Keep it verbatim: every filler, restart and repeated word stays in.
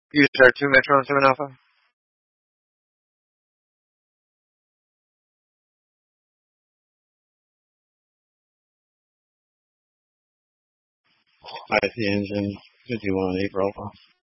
Use our two Metro and seven Alpha. I see engine fifty-one April Alpha.